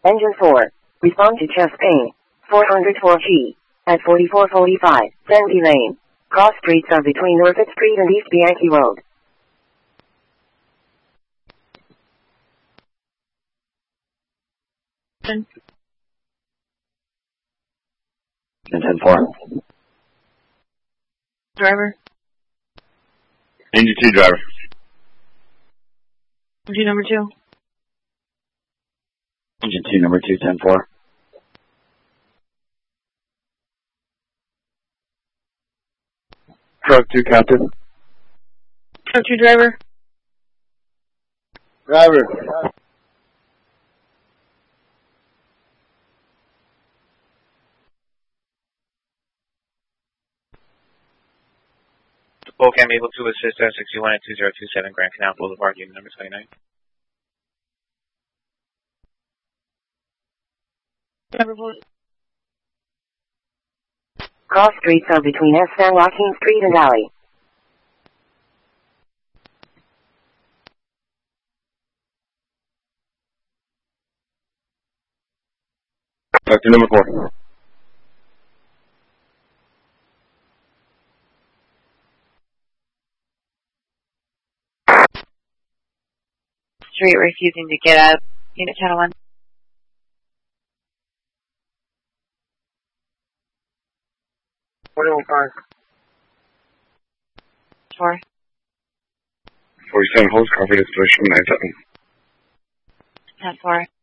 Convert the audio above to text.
Engine 4. Respond to chest pain. 404G. At 4445, Sandy Lane. Cross streets are between Norfolk Street and East Bianchi Road. Engine 10-4. driver. Engine 2 driver. Engine number 2. Engine 2, number 2, 10-4. Truck 2 captain. Truck 2 driver. Driver. Spokane able to assist at 61 at 2027 Grand Canal Boulevard, unit number 29. Driver vote. Cross streets are between S. San Joaquin Street and Alley. Doctor number 4. Street refusing to get up. Unit 10-1. What do you want? 4. 47 holes, copy, installation 9-7. 10-4.